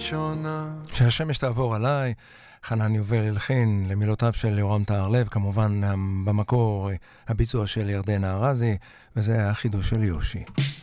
ראשונה. שהשמש תעבור עליי, חנן יובל הלחין למילותיו של יורם טהרלב, כמובן במקור הביצוע של ירדנה ארזי, וזה היה החידוש של יושי.